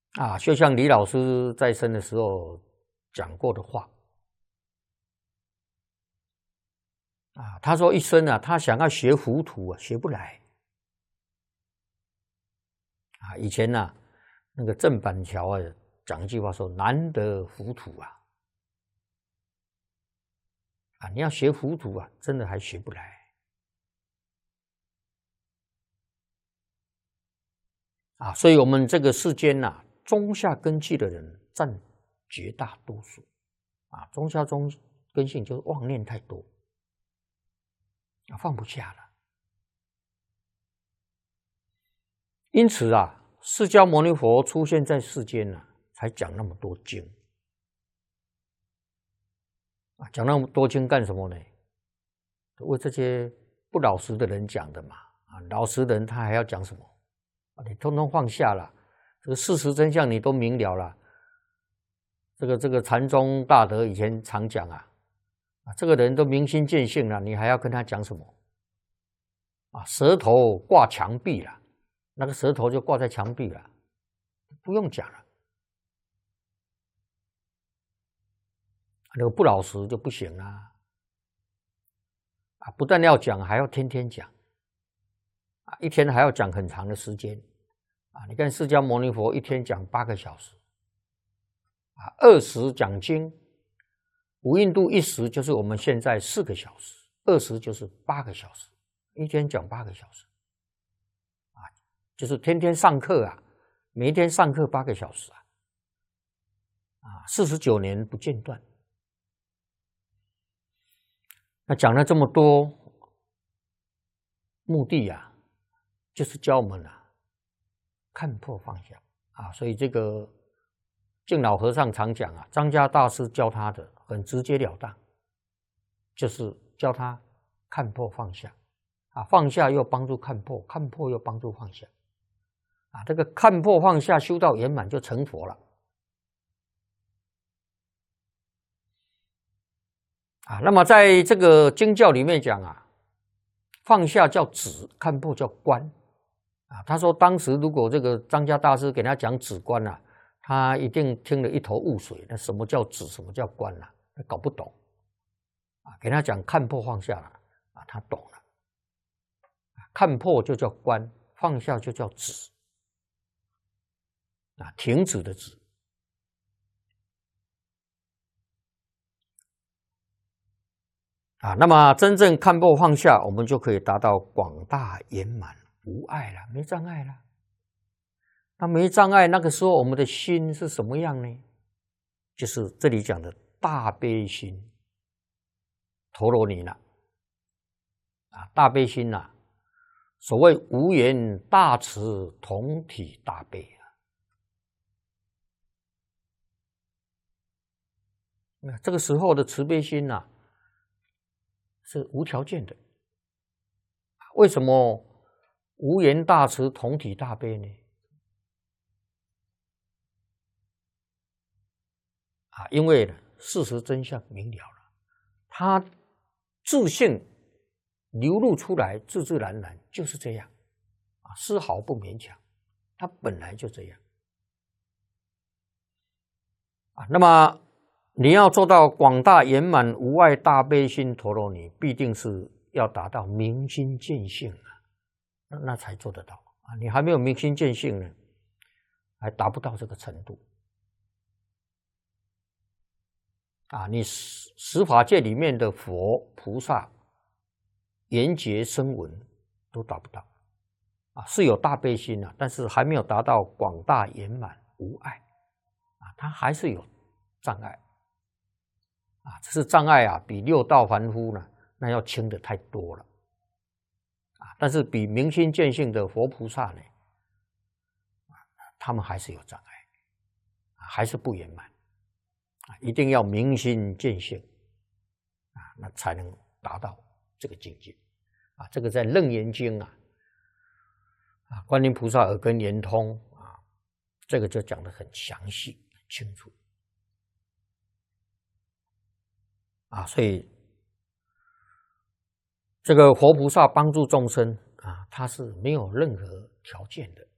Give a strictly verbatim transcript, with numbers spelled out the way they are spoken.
啊，就像李老师在生的时候讲过的话啊，他说一生啊，他想要学糊涂啊，学不来啊。以前呢、啊，那个郑板桥啊讲一句话说：“难得糊涂啊。”啊，你要学糊涂啊，真的还学不来啊。所以，我们这个世间呐、啊，中下根器的人占绝大多数啊。中下中根性就是妄念太多啊，放不下了。因此啊，释迦牟尼佛出现在世间啊，才讲那么多经啊。讲那么多经干什么呢？为这些不老实的人讲的嘛。啊，老实的人他还要讲什么？啊，你通通放下了，这个事实真相你都明了了。这个这个禅宗大德以前常讲啊，啊，这个人都明心见性了，你还要跟他讲什么？啊，舌头挂墙壁了，那个舌头就挂在墙壁了，不用讲了。那个不老实就不行啦。啊，不但要讲，还要天天讲，啊，一天还要讲很长的时间，啊，你看释迦牟尼佛一天讲八个小时，啊，二十讲经，五印度一时就是我们现在四个小时，二十就是八个小时，一天讲八个小时，啊，就是天天上课啊，每一天上课八个小时啊，啊，四十九年不间断。那讲了这么多，目的啊，就是教我们啊，看破放下啊。所以这个净老和尚常讲啊，张家大师教他的很直截了当，就是教他看破放下啊，放下又帮助看破，看破又帮助放下啊。这个看破放下修到圆满就成佛了啊。那么在这个经教里面讲啊，放下叫止，看破叫观啊。他说当时如果这个张家大师给他讲止观啊，他一定听了一头雾水，那什么叫止，什么叫观啊，他搞不懂啊。给他讲看破放下了啊，他懂了。看破就叫观，放下就叫止啊，停止的止。啊，那么真正看破放下，我们就可以达到广大圆满无碍了，没障碍了。那没障碍，那个时候我们的心是什么样呢？就是这里讲的大悲心陀罗尼了。啊，大悲心呐、啊，所谓无缘大慈同体大悲啊。那这个时候的慈悲心呐、啊，是无条件的。为什么无缘大慈同体大悲呢？啊，因为呢，事实真相明了了，他自性流露出来，自自然然就是这样，啊，丝毫不勉强，他本来就这样。啊，那么你要做到广大圆满无碍大悲心陀罗尼，必定是要达到明心见性啊，那那才做得到啊。你还没有明心见性呢，还达不到这个程度啊。你十十法界里面的佛菩萨、缘觉声闻都达不到啊，是有大悲心啊，但是还没有达到广大圆满无碍啊，它还是有障碍。啊，这是障碍啊，比六道凡夫呢，那要轻的太多了，啊，但是比明心见性的佛菩萨呢，他们还是有障碍，还是不圆满，啊，一定要明心见性，啊，那才能达到这个境界，啊，这个在《楞严经》啊，啊，观音菩萨耳根圆通啊，这个就讲得很详细、很清楚。啊，所以这个活菩萨帮助众生啊，他是没有任何条件的